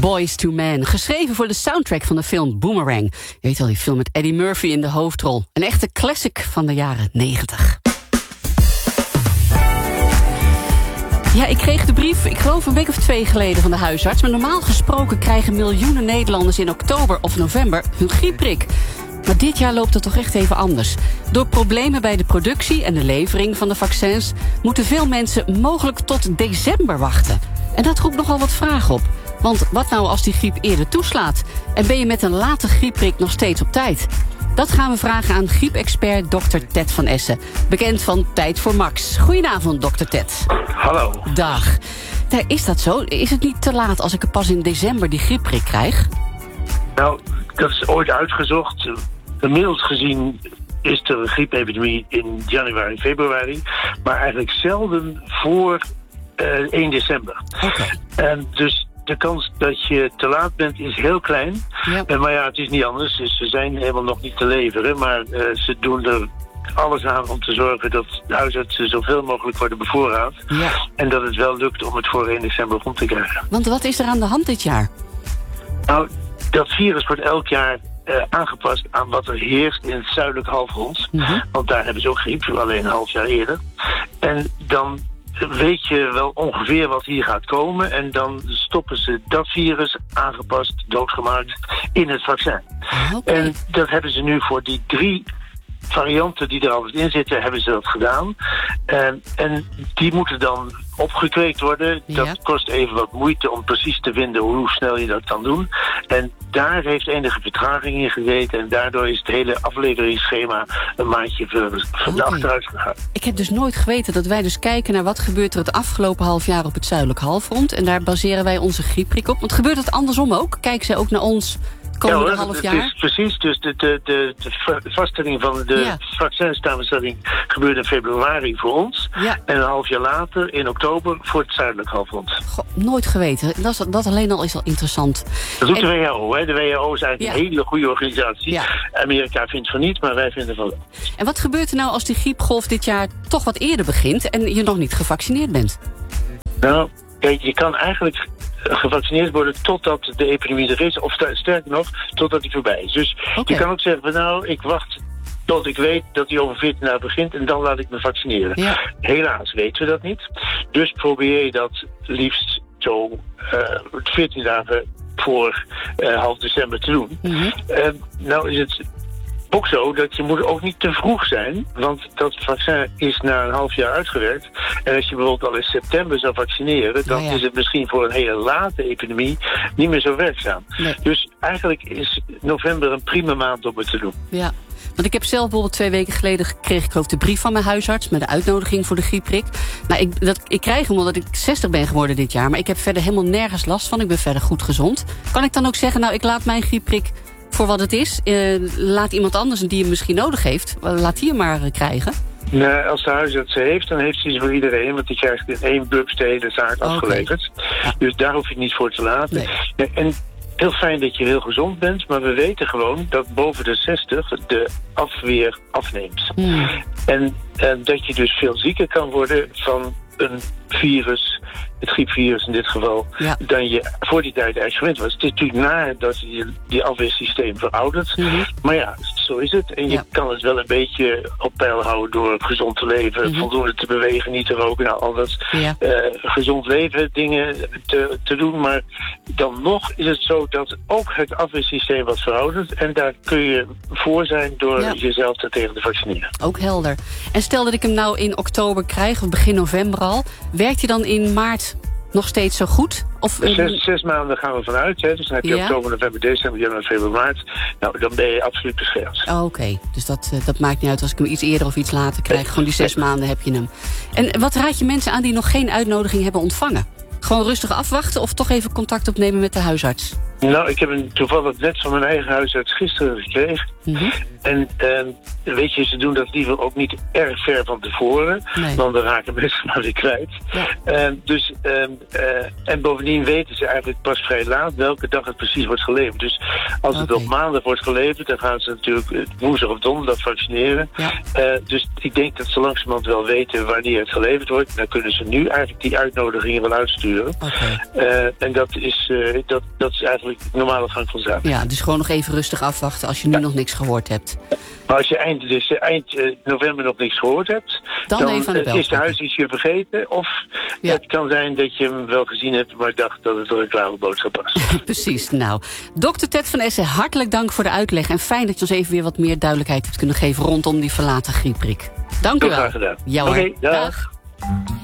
Boyz II Men, geschreven voor de soundtrack van de film Boomerang. Je weet wel, die film met Eddie Murphy in de hoofdrol. Een echte classic van de jaren 90. Ja, ik kreeg de brief, ik geloof een week of 2 geleden van de huisarts. Maar normaal gesproken krijgen miljoenen Nederlanders in oktober of november hun griepprik. Maar dit jaar loopt het toch echt even anders. Door problemen bij de productie en de levering van de vaccins moeten veel mensen mogelijk tot december wachten. En dat roept nogal wat vragen op. Want wat nou als die griep eerder toeslaat? En ben je met een late griepprik nog steeds op tijd? Dat gaan we vragen aan griepexpert Dr. Ted van Essen. Bekend van Tijd voor Max. Goedenavond, Dr. Ted. Hallo. Dag. Is dat zo? Is het niet te laat als ik pas in december die griepprik krijg? Nou, dat is ooit uitgezocht. Gemiddeld gezien is er een griepepidemie in januari, februari. Maar eigenlijk zelden voor 1 december. Okay. Dus de kans dat je te laat bent is heel klein. Ja. Maar ja, het is niet anders. Dus ze zijn helemaal nog niet te leveren. Maar ze doen er alles aan om te zorgen dat de huisartsen zoveel mogelijk worden bevoorraad. Ja. En dat het wel lukt om het voor 1 december rond te krijgen. Want wat is er aan de hand dit jaar? Nou, dat virus wordt elk jaar aangepast aan wat er heerst in het zuidelijk halfrond. Mm-hmm. Want daar hebben ze ook griep, alleen een half jaar eerder. En dan weet je wel ongeveer wat hier gaat komen. En dan stoppen ze dat virus aangepast, doodgemaakt, in het vaccin. Okay. En dat hebben ze nu voor die 3 varianten die er altijd in zitten, hebben ze dat gedaan. En die moeten dan opgekweekt worden. Dat kost even wat moeite om precies te vinden hoe snel je dat kan doen. En daar heeft enige vertraging in gezeten. En daardoor is het hele afleveringsschema een maandje achteruit gegaan. Ik heb dus nooit geweten dat wij dus kijken naar wat gebeurt er het afgelopen half jaar op het zuidelijk halfrond. En daar baseren wij onze griepprik op. Want gebeurt het andersom ook? Kijken ze ook naar ons komende half jaar? Het is precies. Dus de vaststelling van de vaccinsamenstelling gebeurde in februari voor ons. Ja. En een half jaar later, in oktober, voor het zuidelijk halfrond. Goh, nooit geweten. Dat alleen al is al interessant. Dat doet de WHO. Hè. De WHO is eigenlijk een hele goede organisatie. Ja. Amerika vindt van niet, maar wij vinden van wel. En wat gebeurt er nou als die griepgolf dit jaar toch wat eerder begint en je nog niet gevaccineerd bent? Nou, kijk, je kan eigenlijk gevaccineerd worden totdat de epidemie er is. Of sterker nog, totdat die voorbij is. Dus je kan ook zeggen, nou, ik wacht tot ik weet dat die over 14 dagen begint en dan laat ik me vaccineren. Ja. Helaas weten we dat niet. Dus probeer je dat liefst zo 14 dagen voor half december te doen. Mm-hmm. Nou is het ook zo dat je moet ook niet te vroeg zijn, want dat vaccin is na een half jaar uitgewerkt. En als je bijvoorbeeld al in september zou vaccineren, dan is het misschien voor een hele late epidemie niet meer zo werkzaam. Nee. Dus eigenlijk is november een prima maand om het te doen. Ja. Want ik heb zelf bijvoorbeeld 2 weken geleden kreeg ik geloof de brief van mijn huisarts met de uitnodiging voor de griepprik. Nou, ik krijg hem omdat ik 60 ben geworden dit jaar, maar ik heb verder helemaal nergens last van. Ik ben verder goed gezond. Kan ik dan ook zeggen, nou, ik laat mijn griepprik voor wat het is? Laat iemand anders die hem misschien nodig heeft, laat die hem maar krijgen? Nee, als de huisarts ze heeft, dan heeft hij ze voor iedereen. Want die krijgt in 1 bubs de hele zaak afgeleverd. Ja. Dus daar hoef je het niet voor te laten. Nee. En heel fijn dat je heel gezond bent, maar we weten gewoon dat boven de 60 de afweer afneemt. En dat je dus veel zieker kan worden van een virus, het griepvirus in dit geval, dan je voor die tijd eigenlijk gewend was. Het is natuurlijk naar dat je die afweersysteem veroudert. Mm-hmm. Maar ja, zo is het. En je kan het wel een beetje op peil houden door gezond te leven, voldoende te bewegen, niet te roken, nou, al dat gezond leven dingen te doen. Maar dan nog is het zo dat ook het afweersysteem wat veroudert. En daar kun je voor zijn door jezelf tegen te vaccineren. Ook helder. En stel dat ik hem nou in oktober krijg, of begin november al, werkt hij dan in maart nog steeds zo goed? Of 6 maanden gaan we vanuit. Hè? Dus dan heb je oktober, november, december, januari, februari, maart. Nou, dan ben je absoluut beschermd. Oké. Dus dat maakt niet uit als ik hem iets eerder of iets later krijg. Gewoon die 6 maanden heb je hem. En wat raad je mensen aan die nog geen uitnodiging hebben ontvangen? Gewoon rustig afwachten of toch even contact opnemen met de huisarts? Nou, ik heb hem toevallig net van mijn eigen huisarts gisteren gekregen. Mm-hmm. En weet je, ze doen dat liever ook niet erg ver van tevoren. Nee. Want dan raken mensen maar weer kwijt. Ja. En bovendien weten ze eigenlijk pas vrij laat welke dag het precies wordt geleverd. Dus als het op maandag wordt geleverd, dan gaan ze natuurlijk woensdag of donderdag vaccineren. Ja. Dus ik denk dat ze langzamerhand wel weten wanneer het geleverd wordt. Dan kunnen ze nu eigenlijk die uitnodigingen wel uitsturen. En dat is eigenlijk de normale gang van zaken. Ja, dus gewoon nog even rustig afwachten als je nu nog niks gehoord hebt. Maar als je eind november nog niks gehoord hebt, dan is de huisdienst je vergeten. Of het kan zijn dat je hem wel gezien hebt, maar dacht dat het een reclameboodschap was. Precies. Nou, Dr. Ted van Essen, hartelijk dank voor de uitleg. En fijn dat je ons even weer wat meer duidelijkheid hebt kunnen geven rondom die verlaten griepprik. Dank u wel. Graag gedaan. Ja, Oké, dag.